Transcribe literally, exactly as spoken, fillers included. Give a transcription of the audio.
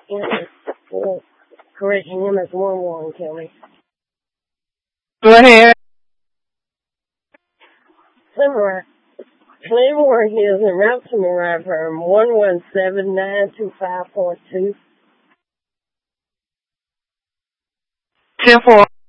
M S four. Correction, M S one one, Kelly. Go ahead. Samurai. Claymore Hills and Route Samurai firm one one seven nine two five four two. ten four.